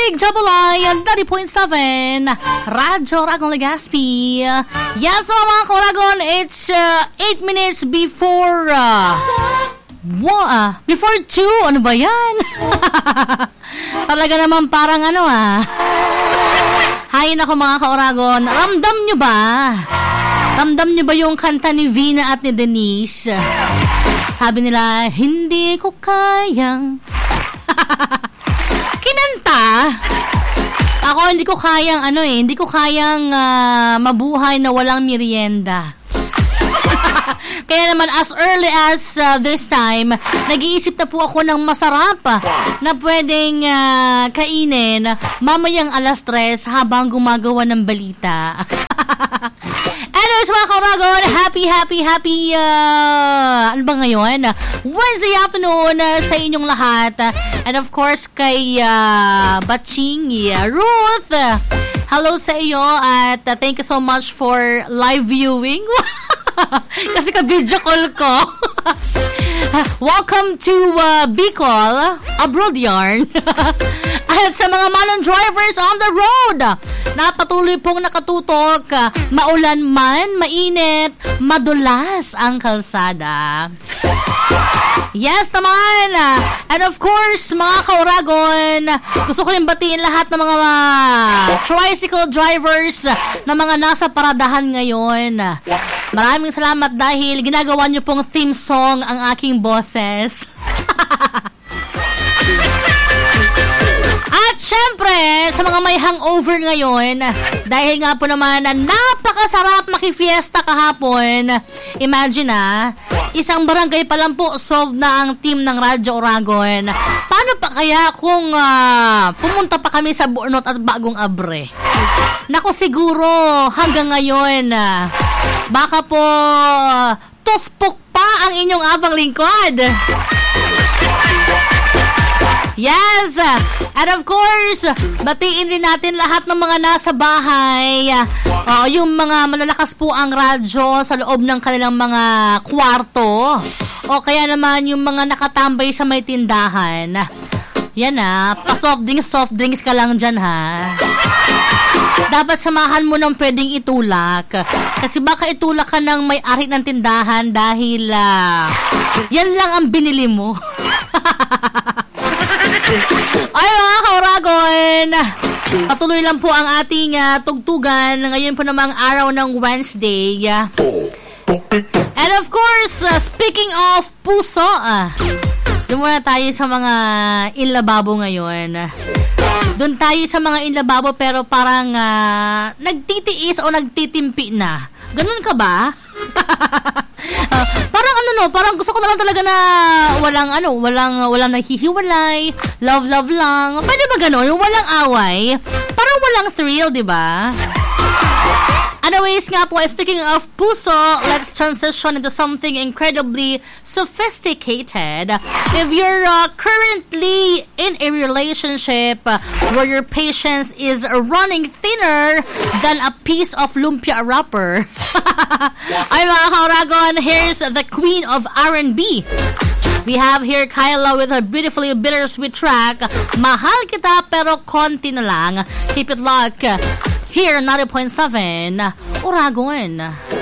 DWI 90.7 Radyo Ragon Legazpi. Yes, mga Koragon, it's 8 minutes before before 2. Ano ba yan? Talaga naman parang Hay nako mga Koragon, ramdam nyo ba? Ramdam nyo ba yung kanta ni Vina at ni Denise? Sabi nila, hindi ko kayang kinanta. Ako hindi ko kayang hindi ko kayang mabuhay na walang merienda. Kaya naman as early as this time, nag-iisip na po ako ng masarap na pwedeng kainin mamayang alas 3 habang gumagawa ng balita. Anyways, mga Koragon, happy ano ba ngayon? Wednesday afternoon sa inyong lahat. And of course, kay Batching Ruth, hello sa iyo at thank you so much for live viewing. Kasi ka-video call ko. Welcome to Bicol, Abroad Yarn. At sa mga manong drivers on the road, na patuloy pong nakatutok, maulan man, mainit, madulas ang kalsada. Yes naman. And of course, mga Kauragon, gusto ko rin batiin lahat ng mga tricycle drivers na mga nasa paradahan ngayon. Maraming salamat dahil ginagawa niyo pong theme song ang aking boses. At syempre, sa mga may hangover ngayon, dahil nga po naman na napakasarap makifiesta kahapon, imagine isang barangay pa lang po solved na ang team ng Radyo Oragon. Paano pa kaya kung pumunta pa kami sa Burnot at Bagong Abre? Naku, siguro hanggang ngayon, baka po tuspok pa ang inyong abang lingkod. Yes! And of course, batiin rin natin lahat ng mga nasa bahay. Yung mga malalakas po ang radyo sa loob ng kanilang mga kwarto. O kaya naman yung mga nakatambay sa may tindahan. Yan pa-soft drinks ka lang dyan Dapat samahan mo ng pwedeng itulak. Kasi baka itulak ka ng may-ari ng tindahan dahil yan lang ang binili mo. Ay mga Kauragon, patuloy lang po ang ating tugtugan. Ngayon po namang araw ng Wednesday. And of course, speaking of puso, doon muna tayo sa mga inlababo ngayon. Doon tayo sa mga inlababo pero parang nagtitiis o nagtitimpi na. Ganun ka ba? Parang parang gusto ko na lang talaga na walang naghihiwalay, love lang. Pwede ba gano'n? Yung walang away. Parang walang thrill, di ba? Anyways nga po, speaking of puso, let's transition into something incredibly sophisticated. If you're currently in a relationship where your patience is running thinner than a piece of lumpia wrapper, ay mga Kauragon, here's the queen of R&B. We have here Kyla with her beautifully bittersweet track, Mahal Kita Pero Konti Na Lang. Keep it locked. Here, 90.7, Oragon.